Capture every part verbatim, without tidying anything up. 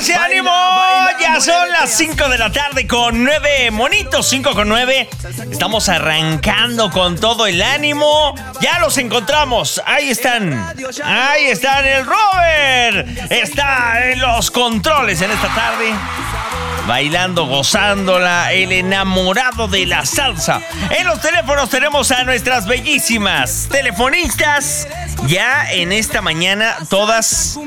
¡Póngase ánimo! Ya son las cinco de la tarde con nueve monitos, cinco con nueve. Estamos arrancando con todo el ánimo. Ya los encontramos. Ahí están. Ahí están el Robert. Está en los controles en esta tarde. Bailando, gozándola, el enamorado de la salsa. En los teléfonos tenemos a nuestras bellísimas telefonistas. Ya en esta mañana, todas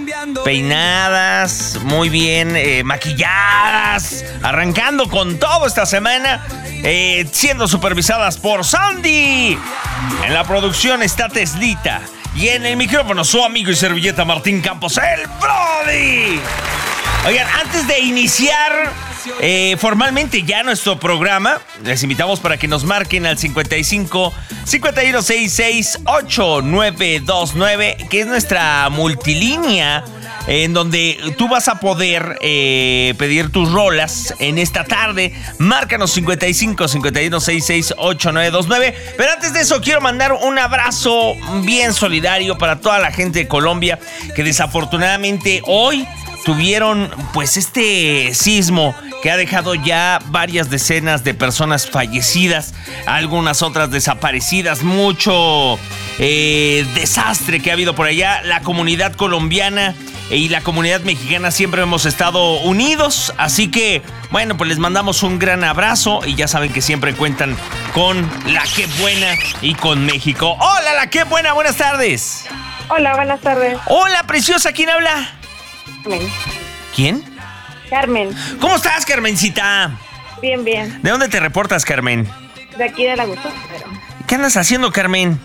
peinadas, muy bien eh, maquilladas, arrancando con todo esta semana, eh, siendo supervisadas por Sandy. En la producción está Teslita. Y en el micrófono, su amigo y servilleta Martín Campos, el Brody. Oigan, antes de iniciar eh, formalmente ya nuestro programa, les invitamos para que nos marquen al cincuenta y cinco, cincuenta y uno sesenta y seis, ochenta y nueve veintinueve, que es nuestra multilínea, en donde tú vas a poder eh, pedir tus rolas en esta tarde. Márcanos cincuenta y cinco, cincuenta y uno sesenta y seis, ochenta y nueve veintinueve. Pero antes de eso quiero mandar un abrazo bien solidario para toda la gente de Colombia que desafortunadamente hoy tuvieron pues este sismo que ha dejado ya varias decenas de personas fallecidas, algunas otras desaparecidas, mucho eh, desastre que ha habido por allá. La comunidad colombiana y la comunidad mexicana siempre hemos estado unidos, así que bueno, pues les mandamos un gran abrazo y ya saben que siempre cuentan con La Qué Buena y con México. Hola, La Qué Buena, buenas tardes. Hola, buenas tardes. Hola, preciosa, ¿quién habla? Carmen. ¿Quién? Carmen. ¿Cómo estás, Carmencita? Bien, bien. ¿De dónde te reportas, Carmen? De aquí de la Gusto. ¿Qué andas haciendo, Carmen?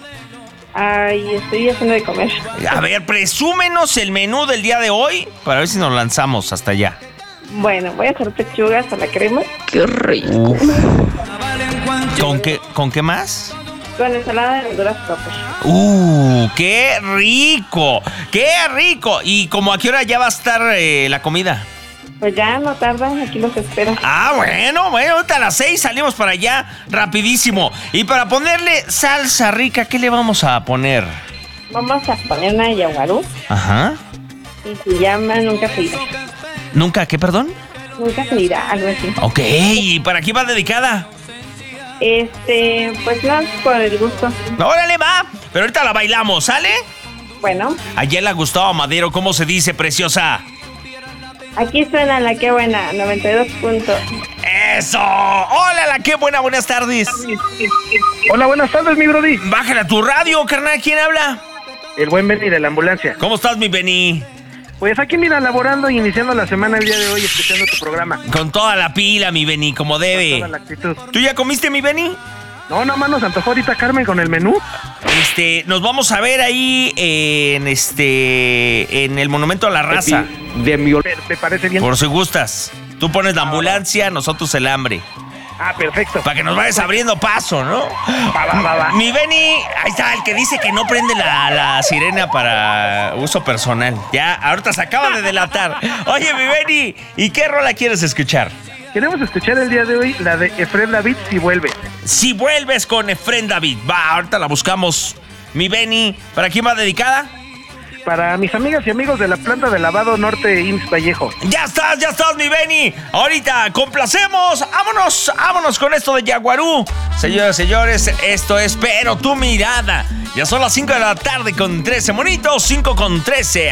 Ay, estoy haciendo de comer. A ver, presúmenos el menú del día de hoy para ver si nos lanzamos hasta allá. Bueno, voy a hacer pechugas a la crema. ¡Qué rico! Uf. ¿Con qué, ¿Con qué más? Con ensalada de verduras propias. ¡Uh! ¡Qué rico! ¡Qué rico! ¿Y como a qué hora ya va a estar eh, la comida? Pues ya no tardan, aquí los espero. Ah, bueno, bueno, ahorita a las seis salimos para allá rapidísimo. Y para ponerle salsa rica, ¿qué le vamos a poner? Vamos a poner una yaguarú. Ajá. Y se llama Nunca se irá. ¿Nunca qué, perdón? Nunca se irá, algo así. Ok, ¿y para qué va dedicada? Este, pues no, por el gusto. ¡Órale, va! Pero ahorita la bailamos, ¿sale? Bueno. Ayer la Gustavo Madero, ¿cómo se dice, preciosa? Aquí suena La Qué Buena, noventa y dos puntos. ¡Eso! ¡Hola, La Qué Buena! Buenas tardes. Hola, buenas tardes, mi brody. Bájale a tu radio, carnal. ¿Quién habla? El buen Benny de la ambulancia. ¿Cómo estás, mi Benny? Pues aquí, mira, laborando y iniciando la semana el día de hoy, escuchando tu programa. Con toda la pila, mi Benny, como debe. Con toda la actitud. ¿Tú ya comiste, mi Benny? No, no, más nos antojó ahorita Carmen con el menú. Este, nos vamos a ver ahí en este, en el Monumento a la Raza. De mi... Me parece bien. Por si gustas. Tú pones la ambulancia, nosotros el hambre. Ah, perfecto. Para que nos vayas abriendo paso, ¿no? Va, va, va, va. Mi Benny, ahí está, el que dice que no prende la, la sirena para uso personal. Ya, ahorita se acaba de delatar. Oye, mi Benny, ¿y qué rola quieres escuchar? Queremos escuchar el día de hoy la de Efrén David, Si Vuelve. Si Vuelves, con Efrén David. Va, ahorita la buscamos. Mi Benny, ¿para quién va dedicada? Para mis amigas y amigos de la planta de lavado Norte I M S S Vallejo. Ya estás, ya estás, mi Benny. Ahorita complacemos. Vámonos, vámonos con esto de Yaguarú. Señoras y señores, esto es Pero Tu Mirada. Ya son las cinco de la tarde con trece monitos, cinco con trece.